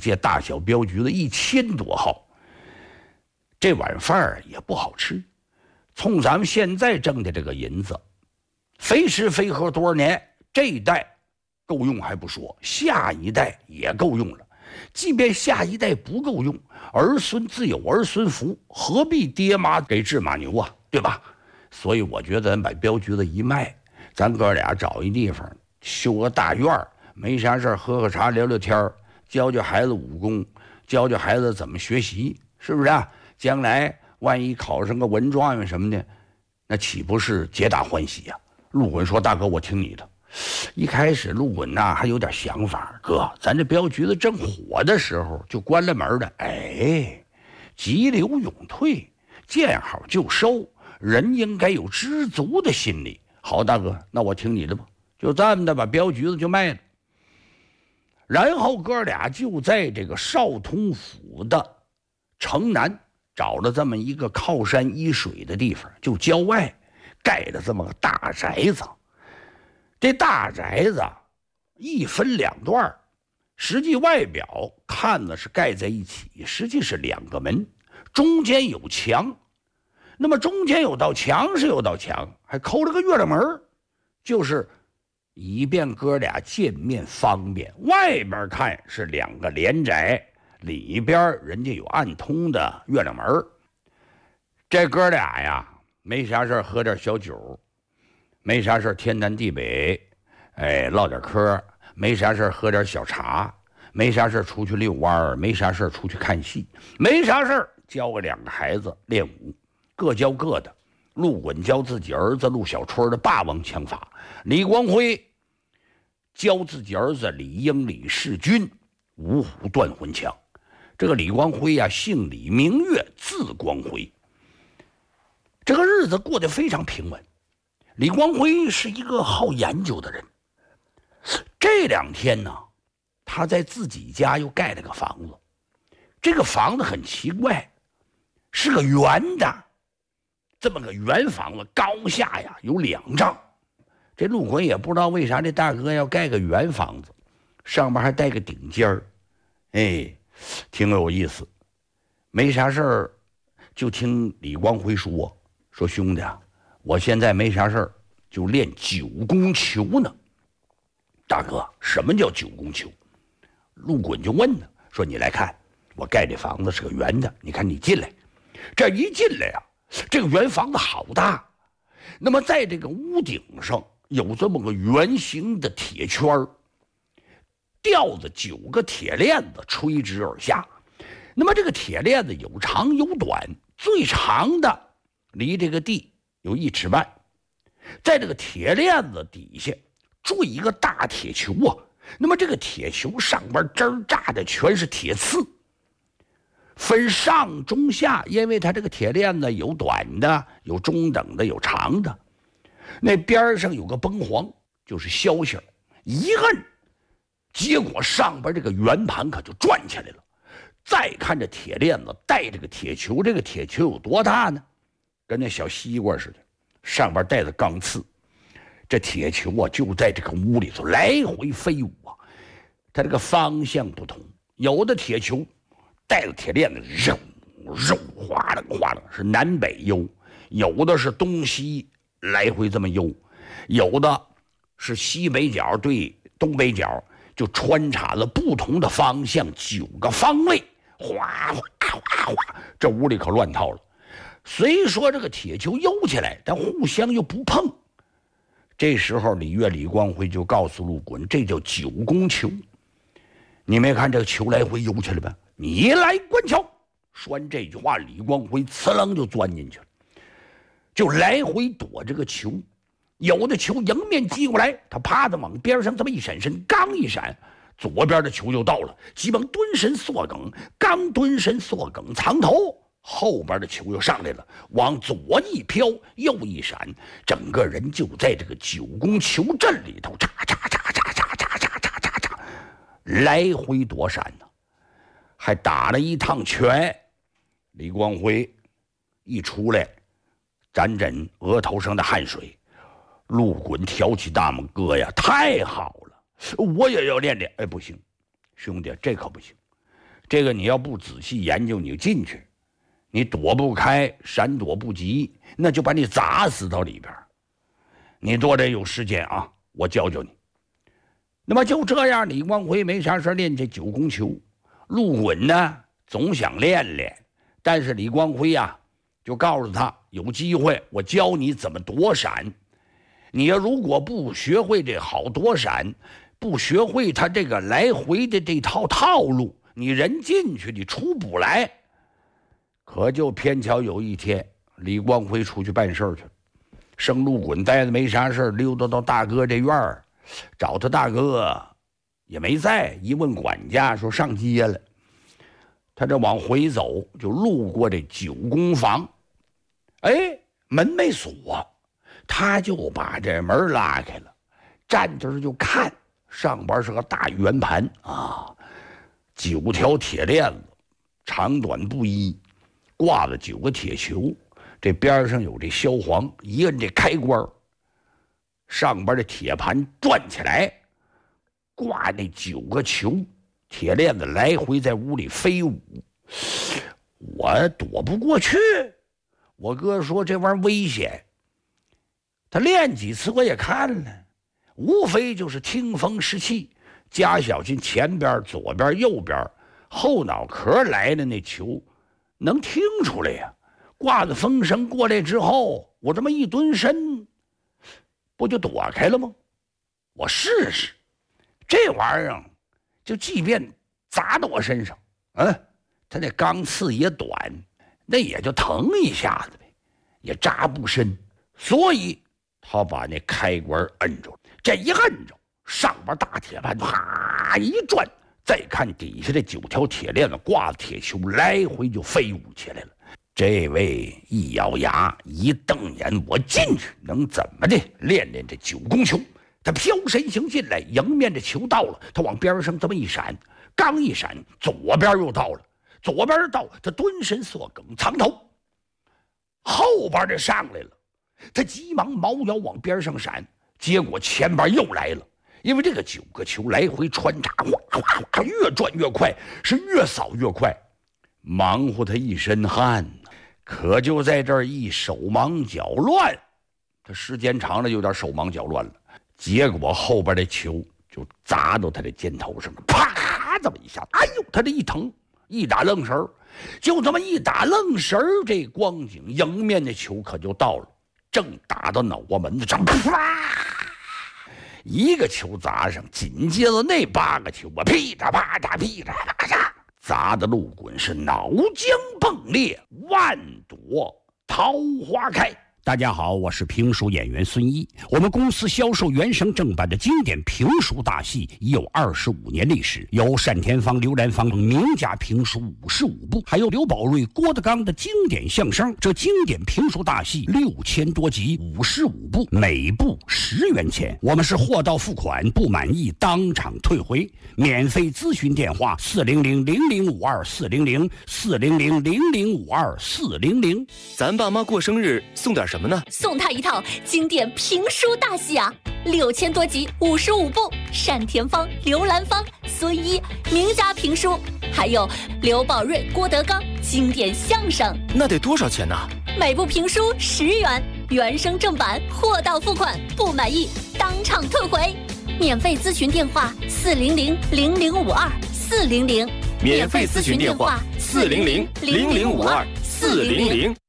届大小镖局的1000多号。这碗饭也不好吃，从咱们现在挣的这个银子，非吃非喝多少年，这一代够用还不说，下一代也够用了。即便下一代不够用，儿孙自有儿孙福，何必爹妈给治马牛啊，对吧？所以我觉得咱把镖局子一卖，咱哥俩找一地方修个大院儿，没啥事喝喝茶聊聊天，教教孩子武功，教教孩子怎么学习，是不是啊？将来万一考上个文状元什么的，那岂不是皆大欢喜呀？陆滚说：“大哥，我听你的。”一开始陆滚呐还有点想法，哥，咱这镖局子正火的时候就关了门了，急流勇退，见好就收，人应该有知足的心理。好，大哥，那我听你的吧，就这么的把镖局子就卖了。然后哥俩就在这个少通府的城南找了这么一个靠山依水的地方，就郊外盖了这么个大宅子。这大宅子一分2段，实际外表看了是盖在一起，实际是2个门，中间有墙。那么中间有道墙是有道墙，还抠了个月亮门，就是以便哥俩见面方便。外边看是2个连宅，里边人家有暗通的月亮门。这哥俩呀，没啥事喝点小酒，没啥事天南地北，唠点嗑，没啥事喝点小茶，没啥事出去遛弯，没啥事出去看戏，没啥事教个2个孩子练武，各教各的。陆滚教自己儿子陆小春的霸王枪法，李光辉教自己儿子李应、李世军五虎断魂枪。这个李光辉呀，姓李名月，字光辉。这个日子过得非常平稳。李光辉是一个好研究的人。这2天呢，他在自己家又盖了个房子。这个房子很奇怪，是个圆的，这么个圆房子，高下呀有2丈。这陆滚也不知道为啥这大哥要盖个圆房子，上面还带个顶尖儿，挺有意思。没啥事儿，就听李光辉说兄弟啊，我现在没啥事儿，就练9宫球呢。大哥，什么叫9宫球？陆滚就问他说：“你来看，我盖这房子是个圆的，你看你进来。这一进来啊，这个圆房子好大。那么在这个屋顶上有这么个圆形的铁圈儿，吊着9个铁链子垂直而下。那么这个铁链子有长有短，最长的离这个地有1尺半。在这个铁链子底下坠一个大铁球啊，那么这个铁球上边针扎的全是铁刺，分上中下，因为它这个铁链子有短的，有中等的，有长的。那边上有个崩簧，就是消息，一摁，结果上边这个圆盘可就转起来了。再看这铁链子带这个铁球，这个铁球有多大呢？跟那小西瓜似的，上边带着钢刺。这铁球啊，就在这个屋里头来回飞舞啊。它这个方向不同，有的铁球带着铁链子，肉肉哗啦哗啦，是南北悠；有的是东西来回这么悠；有的是西北角对东北角，就穿插了不同的方向9个方位，哗哗哗哗，这屋里可乱套了。虽说这个铁球悠起来，但互相又不碰。这时候李月、李光辉就告诉陆滚，这叫9宫球。你没看这个球来回游起来吧？你来观球。说完这句话，李光辉呲楞就钻进去了，就来回躲这个球。有的球迎面击过来，他啪的往边上这么一闪身，刚一闪，左边的球就到了，急忙蹲身缩梗，刚蹲身缩梗藏头，后边的球又上来了，往左一飘，右一闪，整个人就在这个9宫球阵里头，嚓嚓嚓嚓嚓嚓嚓嚓嚓嚓，来回躲闪呢，还打了一趟拳。李光辉一出来，沾沾额头上的汗水。陆滚挑起大拇哥呀，太好了，我也要练练。不行，兄弟，这可不行。 这个你要不仔细研究，你进去，你躲不开，闪躲不及，那就把你砸死到里边。你多得有时间啊，我教教你。那么就这样，李光辉没啥事练这9宫球，陆滚呢总想练练，但是李光辉啊就告诉他，有机会我教你怎么躲闪。你要如果不学会这好躲闪，不学会他这个来回的这套路，你人进去你出不来。可就偏巧有一天，李光辉出去办事去了，生陆滚呆着没啥事，溜达到大哥这院儿，找他大哥也没在，一问管家说上街了。他这往回走，就路过这9宫房，哎，门没锁，他就把这门拉开了，站这儿就看，上边是个大圆盘啊，9条铁链子，长短不一，挂了9个铁球，这边上有这萧黄，一摁这开关，上边的铁盘转起来，挂那9个球，铁链子来回在屋里飞舞。我躲不过去，我哥说这玩意儿危险。他练几次我也看了，无非就是听风识气，加小心前边、左边、右边、后脑壳来的那球能听出来呀。挂着风声过来之后，我这么一蹲身，不就躲开了吗？我试试，这玩意儿就即便砸到我身上，他那钢刺也短，那也就疼一下子呗，也扎不深，所以他把那开关摁住，这一摁着，上边大铁盘啪一转，再看底下这9条铁链子挂的铁球来回就飞舞起来了。这位一咬牙一瞪眼，我进去能怎么的？练练这9宫球。他飘身形进来，迎面这球到了，他往边上这么一闪，刚一闪，左边又到了，左边到，他蹲身缩梗藏头，后边的上来了，他急忙猫腰往边上闪，结果前边又来了。因为这个9个球来回穿插，哗哗哗，越转越快，是越扫越快，忙活他一身汗。可就在这儿一手忙脚乱，他时间长了有点手忙脚乱了，结果后边的球就砸到他的肩头上了，啪这么一下，哎呦，他这一疼，一打愣神，就这么一打愣神，这光景迎面的球可就到了，正打到脑瓜门子上，啪，一个球砸上，紧接着那8个球啊，噼嚓啪嚓，噼嚓啪嚓，砸的陆滚是脑浆迸裂，万朵桃花开。 大家好，我是评书演员孙一。我们公司销售原声正版的经典评书大戏已有25年历史，有单田芳、刘兰芳名家评书55部，还有刘宝瑞、郭德纲的经典相声。这经典评书大戏6000多集，55部，每部10元钱。我们是货到付款，不满意当场退回。免费咨询电话400-0052-400，400-0052-400。 咱爸妈过生日送点什么呢？ 送他一套经典评书大戏啊，6000多集，55部，单田芳、刘兰芳、孙一名家评书，还有刘宝瑞、郭德纲经典相声。 那得多少钱呢？ 每部评书10元，原声正版，货到付款，不满意当场退回。免费咨询电话400-0052-400， 免费咨询电话400-0052-400。